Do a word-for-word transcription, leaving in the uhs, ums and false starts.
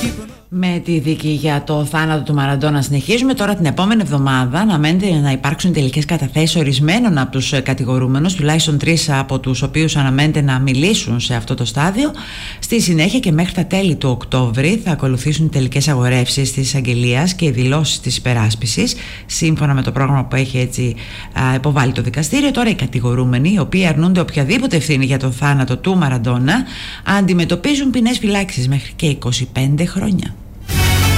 Με τη δίκη για το θάνατο του Μαραντόνα συνεχίζουμε. Τώρα την επόμενη εβδομάδα αναμένεται να υπάρξουν τελικές καταθέσεις ορισμένων από τους κατηγορούμενους, τουλάχιστον τρεις από τους οποίους αναμένεται να μιλήσουν σε αυτό το στάδιο. Στη συνέχεια και μέχρι τα τέλη του Οκτώβρη θα ακολουθήσουν οι τελικές αγορεύσεις της εισαγγελίας και οι δηλώσεις της υπεράσπισης, σύμφωνα με το πρόγραμμα που έχει έτσι α, υποβάλει το δικαστήριο. Τώρα οι κατηγορούμενοι, οι οποίοι αρνούνται οποιαδήποτε ευθύνη για τον θάνατο του Μαραντόνα, αντιμετωπίζουν ποινές φυλάξης μέχρι και είκοσι πέντε χρόνια.